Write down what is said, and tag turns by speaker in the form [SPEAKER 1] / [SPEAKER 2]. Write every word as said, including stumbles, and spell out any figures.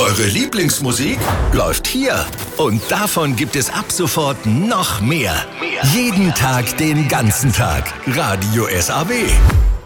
[SPEAKER 1] eure Lieblingsmusik läuft hier. Und davon gibt es ab sofort noch mehr. Jeden Tag, den ganzen Tag. Radio S A W.